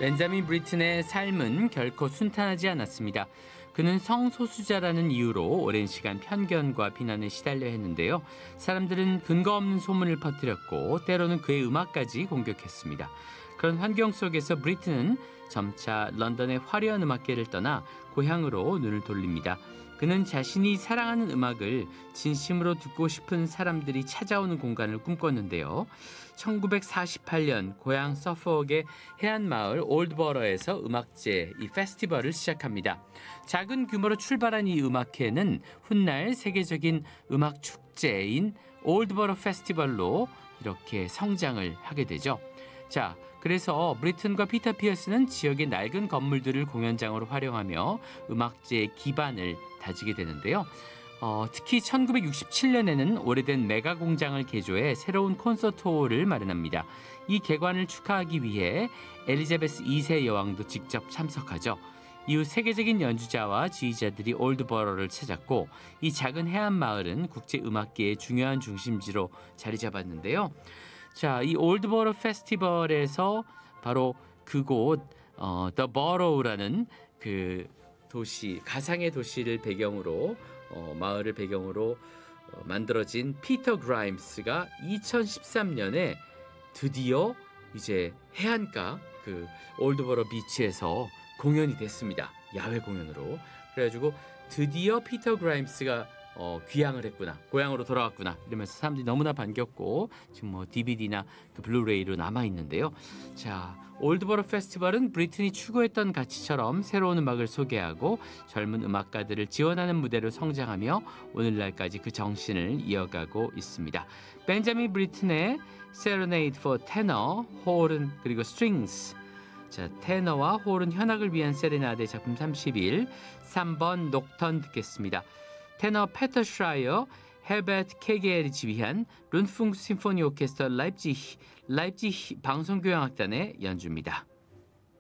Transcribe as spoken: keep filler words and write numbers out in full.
벤자민 브리튼의 삶은 결코 순탄하지 않았습니다. 그는 성소수자라는 이유로 오랜 시간 편견과 비난에 시달려 했는데요. 사람들은 근거 없는 소문을 퍼뜨렸고 때로는 그의 음악까지 공격했습니다. 그런 환경 속에서 브리튼은 점차 런던의 화려한 음악계를 떠나 고향으로 눈을 돌립니다. 그는 자신이 사랑하는 음악을 진심으로 듣고 싶은 사람들이 찾아오는 공간을 꿈꿨는데요. 천구백사십팔 년 고향 서포크의 해안마을 올드버러에서 음악제 이 페스티벌을 시작합니다. 작은 규모로 출발한 이 음악회는 훗날 세계적인 음악 축제인 올드버러 페스티벌로 이렇게 성장을 하게 되죠. 자, 그래서 브리튼과 피터 피어스는 지역의 낡은 건물들을 공연장으로 활용하며 음악제의 기반을 다지게 되는데요. 어, 특히 천구백육십칠 년에는 오래된 메가 공장을 개조해 새로운 콘서트홀을 마련합니다. 이 개관을 축하하기 위해 엘리자베스 이 세 여왕도 직접 참석하죠. 이후 세계적인 연주자와 지휘자들이 올드버러를 찾았고 이 작은 해안 마을은 국제 음악계의 중요한 중심지로 자리 잡았는데요. 자, 이 올드버러 페스티벌에서 바로 그곳 어, The Borough라는 그 도시, 가상의 도시를 배경으로 어, 마을을 배경으로 어, 만들어진 피터 그라임스가 이천십삼 년에 드디어 이제 해안가 그 올드버러 비치에서 공연이 됐습니다. 야외 공연으로. 그래가지고 드디어 피터 그라임스가 어, 귀향을 했구나, 고향으로 돌아왔구나 이러면서 사람들이 너무나 반겼고 지금 뭐 디비디나 그 블루레이로 남아 있는데요. 자, 올드버러 페스티벌은 브리튼이 추구했던 가치처럼 새로운 음악을 소개하고 젊은 음악가들을 지원하는 무대로 성장하며 오늘날까지 그 정신을 이어가고 있습니다. 벤자민 브리튼의 Serenade for Tenor, 홀은 그리고 Strings. 자, 테너와 홀은 현악을 위한 세레나데 작품 삼십일, 삼 번 녹턴 듣겠습니다. 테너 페터 슈라이어, 헬베트 케게엘이 지휘한 룬풍 심포니 오케스트라 라입지히, 라입지히 방송교향악단의 연주입니다.